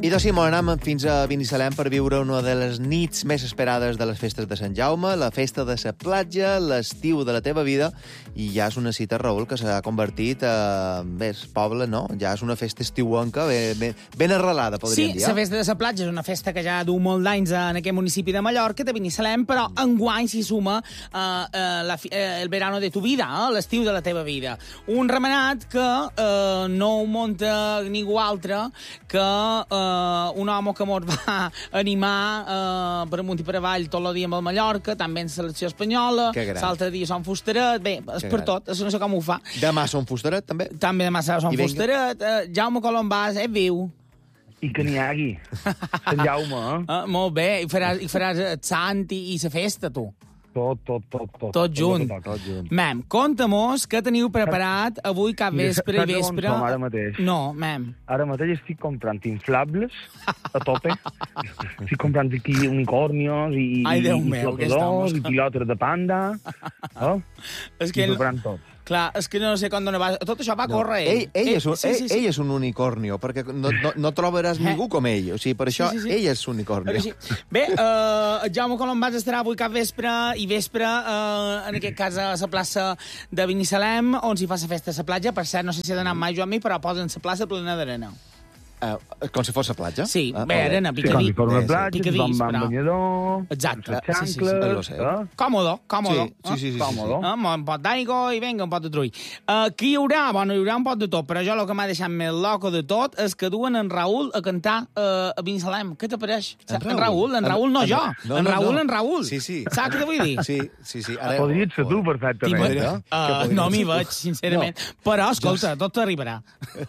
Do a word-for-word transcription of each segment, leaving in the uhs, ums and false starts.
I doncs sí, molt anem fins a Binissalem per viure una de les nits més esperades de les festes de Sant Jaume, la festa de la platja, l'estiu de la teva vida, i ja és una cita, Raül, que s'ha convertit a... Bé, és poble, no? Ja és una festa estiuenca ben, ben, ben arrelada, podríem sí, dir. Sí, la festa de la platja és una festa que ja du molt d'anys en aquest municipi de Mallorca, de Binissalem, però enguany s'hi suma uh, uh, la, uh, el verano de tu vida, uh, l'estiu de la teva vida. Un remenat que uh, no ho munta ningú altre que uh, un home que mos va animar uh, per amunt i per avall tot el dia amb el Mallorca, també en selecció espanyola, l'altre dia som Fusteret, bé, és que per gran. Tot, és no sé com ho fa. Demà som Fusteret, també? També demà som Fusteret, uh, Jaume Colombàs és viu. I que n'hi hagi. Sant Jaume, eh? Uh, molt bé, i faràs, i faràs el sant i, i la festa, tu. Tot, tot, tot. Tot, tot junt. Tot, tot, tot junt. Mem, conta-mos què teniu preparat avui cap vespre i vespre. Som ara mateix? No, mem. Ara mateix estic comprant inflables a tope. Estic comprant aquí unicornios i, Ai, Déu i meu, flotadors i pilotes de panda. Oh? És que... Estic preparant tot. Clar, és que no sé com va... Tot això va no. córrer ell. Ell, ell, és un, sí, sí, sí. ell és un unicornio, perquè no, no, no trobaràs ningú com ell. O sigui, per això sí, sí, sí. ell és unicornio. Sí. Bé, uh, Jaume Colombàs estarà avui cap vespre i vespre, uh, en aquest cas a la plaça de Binissalem, on s'hi fa la festa a la platja. Per cert, no sé si ha d'anar amb mai jo amb mi, però posen la plaça plena d'arena. Uh, com si fos la platja? Sí, ah, bé, arena, sí, picadís. Com si fos una platja, picadís, però... banyador, exacte. xancles... Sí, sí, sí. Eh? Còmodo, còmodo. Sí, sí, sí. sí, còmodo. sí, sí. Eh? Un pot d'aigua i vinga, un pot de trull. Uh, qui hi haurà? Bueno, hi haurà un pot de tot, però jo el que m'ha deixat més loco de tot és que duen en Raül a cantar uh, a Binissalem. Què t'apareix? En, en Raül? En Raül, no en, jo. No, en no, Raül, no. en Raül. Sí, sí. Saps què vull dir? Sí, sí, sí. Ara... Podries ser tu, perfectament. Podria, uh, no m'hi veig, sincerament. No. Però, escolta, tot t'arribarà.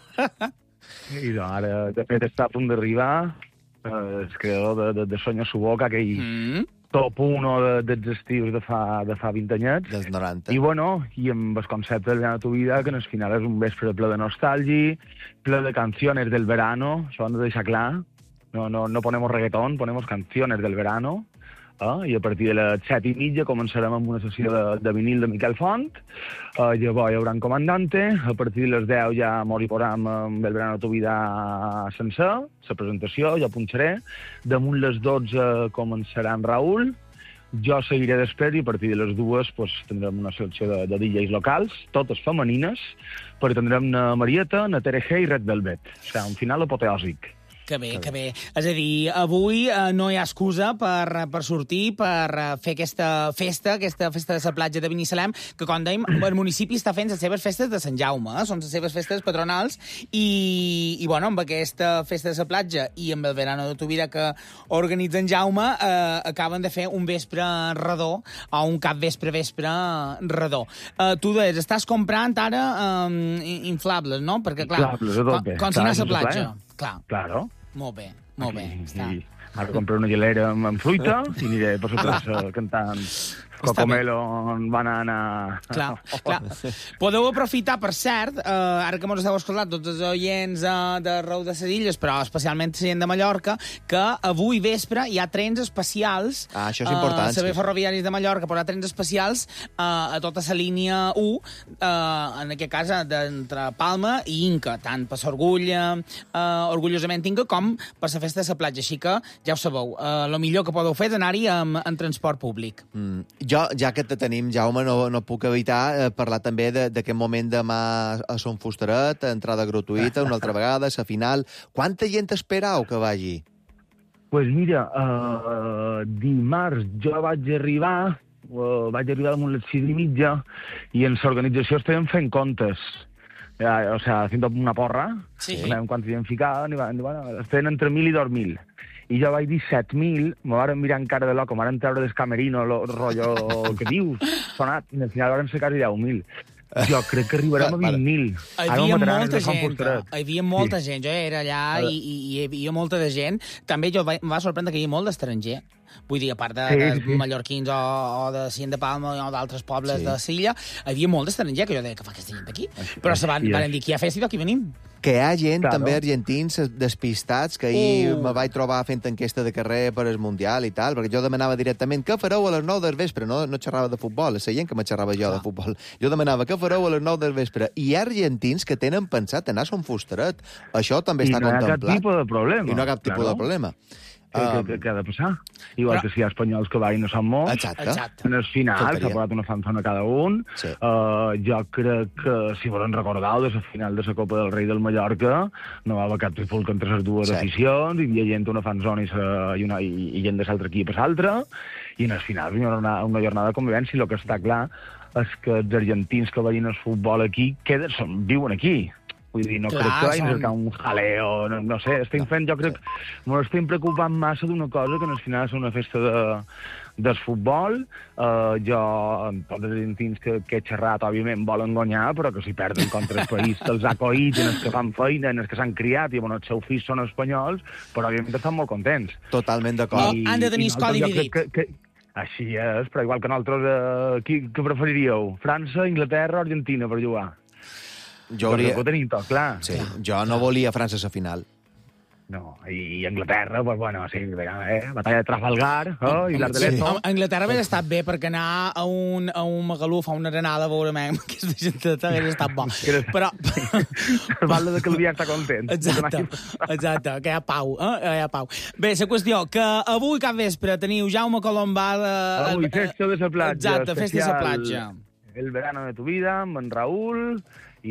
I doncs, ara, de fet, està a punt d'arribar eh, el creador de, de, de Soño su boca, aquell mm. top uno de, dels estius de fa, de fa vint anyets. Dels noranta. I, bueno, i amb el concepte del verano de tu vida, que en el final és un vespre ple de nostàlgia, ple de canciones del verano, això hem de deixar clar. No, no, no ponemos reggaetón, ponemos canciones del verano. Eh? I a partir de les set i mitja començarem amb una sessió de, de vinil de Miquel Font. Uh, llavors hi haurà un comandante. A partir de les deu ja mos hi posam amb el verano de tu vida sencer, la presentació, jo punxaré. Damunt les dotze començarà en Raül. Jo seguiré després i a partir de les dues pues, tindrem una selecció de, de D Js locals, totes femenines, perquè tindrem na Marieta, na Tere G i Red Velvet. O sigui, un final apoteòsic. Que bé, que bé. És a dir, avui eh, no hi ha excusa per, per sortir, per uh, fer aquesta festa, aquesta festa de la platja de Binissalem, que, com dèiem, el municipi està fent les seves festes de Sant Jaume, eh? Són les seves festes patronals, i, i bueno, amb aquesta festa de la platja i amb el verano de tu vida que organitza en Jaume, eh, acaben de fer un vespre redó, o un cap vespre-vespre redó. Eh, tu deies, estàs comprant ara eh, inflables, no? Perquè, clar, inflables, a tope. Com si anés a la platja. Clar. Claro. Molt bé, molt bé. I, està. I ara compraré una gelera amb, amb fruita i aniré per sorpresa cantant Cocomelo on van anar... Clar, clar. Podeu aprofitar, per cert, eh, ara que ens heu escoltat tots els oients eh, de Rau de Cedilles, però especialment la gent de Mallorca, que avui vespre hi ha trens especials... Ah, això és important. Eh, Serveis Ferroviaris de Mallorca porà trens especials eh, a tota la línia u, eh, en aquest cas d'entre Palma i Inca, tant per l'Orgulla, eh, orgullosament Inca, com per la festa de la platja. Així que, ja ho sabeu, el eh, millor que podeu fer és anar-hi en, en transport públic. Mm. Jo, ja que te tenim, Jaume, no, no puc evitar eh, parlar també d'aquest moment demà a Son Fusteret, entrada gratuïta, una altra vegada, a final. Quanta gent esperau que vagi? Pues mira, uh, dimarts jo vaig arribar, uh, vaig arribar damunt les sis i mitja, i en l'organització estem fent comptes. Ja, o sea, fent una porra, sí. Sabem quants hi hem ficat, i van, bueno, estem entre mil i dos mil. I jo vaig dir set mil, me varen mirar encara de loco, me varen treure del camerino, el rotllo que dius, sonat, i al final varen ser quasi deu mil. Jo crec que arribarem a vint mil. Hi havia molta gent, hi havia molta sí. gent. Jo era allà i, i, i hi havia molta de gent. També jo em va sorprendre que hi havia molt d'estranger. Vull dir, a part de, sí, de sí. mallorquins o, o de Cient de Palma o d'altres pobles sí. de Silla, hi havia molt d'estranger, que jo deia que fa aquesta gent aquí. Però se van, van dir que hi ha festa i d'aquí venim. Que hi ha gent, Claro. també argentins, despistats, que ahir Uh. me vaig trobar fent enquesta de carrer per el Mundial i tal, perquè jo demanava directament què fareu a les nou del vespre, no, no xerrava de futbol, és la gent que me xerrava jo de futbol. Jo demanava què fareu a les nou del vespre, i hi ha argentins que tenen pensat anar a Son Fusteret. Això també I està no hi ha cap contemplat. tipus de problema. I no hi ha cap tipus Claro. de problema. Què, Um, què, què ha de passar? Igual Però- que si hi ha espanyols que vagin no són molts. Exacte. Exacte. En el final Faltaria. s'ha posat una fanzona cada un. Sí. Uh, jo crec que, si volen recordar, de la final de la Copa del Rei del Mallorca no va haver cap trifulca entre les dues Sí. aficions, hi havia gent una fanzona i, sa, i, una, i, i gent de l'altre equip a l'altre, i en el final hi haurà una, una jornada de convivència, i el que està clar és que els argentins que veien el futbol aquí queden, són, viuen aquí. Vull dir, no Clar, crec que vagin són- a cercar un jaleo, no, no sé, estem fent, jo crec, ens estem preocupant massa d'una cosa que al final és una festa de, del futbol. Uh, jo, tots els argentins que, que he xerrat, òbviament, volen guanyar, però que si perden contra el país que els ha coït, en els que fan feina, en els que s'han criat, i bueno, els seus fills són espanyols, però òbviament estan molt contents. Totalment d'acord. No, han de tenir i el codi nosaltres, jo dividit. crec Que, que, així és, però igual que nosaltres, eh, qui, què preferiríeu? França, Inglaterra o Argentina per jugar? Jo, Hauria... hauria... Ho tenim tot clar. sí, jo no volia França a la final. No, i, i Anglaterra, pues bueno, sí, eh, batalla de Trafalgar, oh, i l'art de Sí. l'Esto. A Anglaterra hauria estat bé, perquè anar a un, a un magaluf, a una arenada, a veure amb aquesta gent hauria estat bo. Però... El Valle de Calvià està content. Exacte, exacte, que hi ha pau, eh? Que hi ha pau. Bé, la qüestió, que avui cap vespre teniu Jaume Colombà... Eh, Avui, festa de la platja. Exacte, festa de la especial platja. El verano de tu vida, amb en Raül,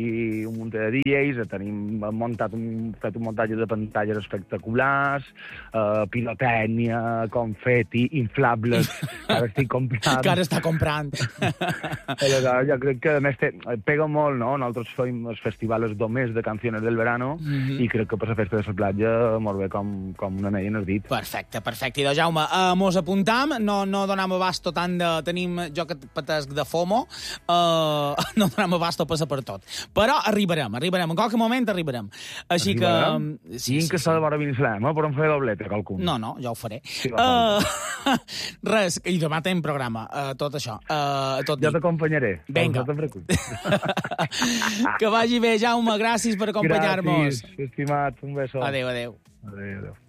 i un munt de D Js, tenim muntat un, fet un muntatge de pantalles espectaculars, uh, pirotècnia, confeti, inflables, que ara estic comprant. Que ara està comprant. Aleshores, jo crec que, a més, te, pega molt, no? Nosaltres fem els festivals domés de canciones del verano, Mhm. mm-hmm. i crec que per la festa de la platja molt bé com, com una meia en el dit. Perfecte, perfecte. I doncs, Jaume, uh, mos apuntam, no, no donam abasto tant de... Tenim jo que patesc de FOMO, uh, no donam abasto a passar per tot. Però arribarem, arribarem. En qualque moment arribarem. Així Arribarem? que... Sí, I en que s'ha de veure Binissalem, eh? Podem fer dobleta, qualcun. No, no, ja ho faré. Sí, va, uh, res, i demà tenim programa, uh, tot això. Uh, tot Jo dit. t'acompanyaré. Vinga. No te'n preocupis. Que vagi bé, Jaume, gràcies per acompanyar-nos. Gràcies, estimat. Un beso. Adéu, adéu. Adéu, adéu.